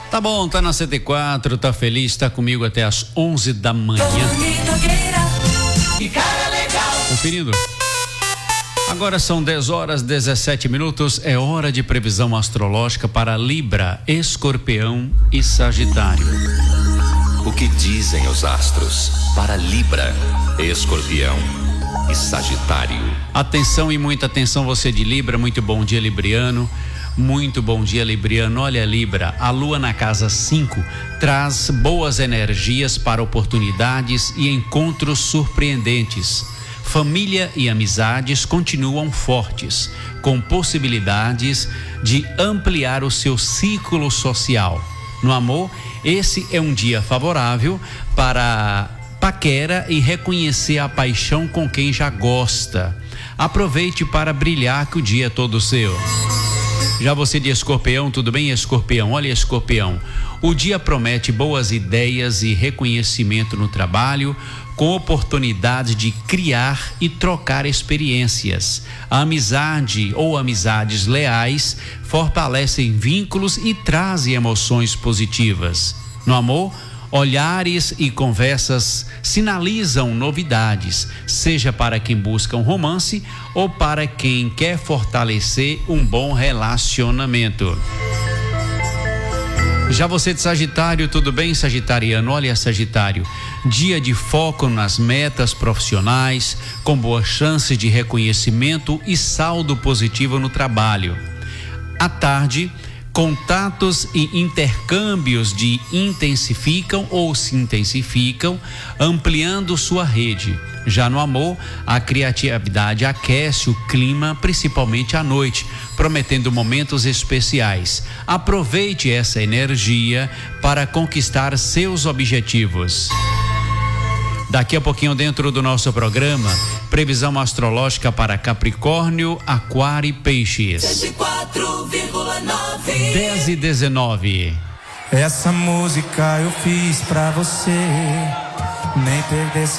Tá bom, tá na 104, tá feliz, tá comigo até as 11 da manhã. Conferindo. Agora são 10h17, é hora de previsão astrológica para Libra, Escorpião e Sagitário. O que dizem os astros para Libra, Escorpião e Sagitário? Atenção e muita atenção, você de Libra, muito bom dia, Libriano. Muito bom dia, Libriano. Olha, Libra, a lua na casa 5 traz boas energias para oportunidades e encontros surpreendentes. Família e amizades continuam fortes, com possibilidades de ampliar o seu ciclo social. No amor, esse é um dia favorável para paquera e reconhecer a paixão com quem já gosta. Aproveite para brilhar, que o dia é todo seu. Já você de Escorpião, tudo bem, Escorpião? Olha, Escorpião, o dia promete boas ideias e reconhecimento no trabalho, com oportunidade de criar e trocar experiências. A amizade ou amizades leais fortalecem vínculos e trazem emoções positivas. No amor, olhares e conversas sinalizam novidades, seja para quem busca um romance ou para quem quer fortalecer um bom relacionamento. Já você de Sagitário, tudo bem, Sagitariano? Olha, Sagitário, dia de foco nas metas profissionais, com boas chances de reconhecimento e saldo positivo no trabalho. À tarde, contatos e intercâmbios intensificam ou se intensificam, ampliando sua rede. Já no amor, a criatividade aquece o clima, principalmente à noite, prometendo momentos especiais. Aproveite essa energia para conquistar seus objetivos. Daqui a pouquinho, dentro do nosso programa, previsão astrológica para Capricórnio, Aquário e Peixes. 10h19. Essa música eu fiz pra você, nem perder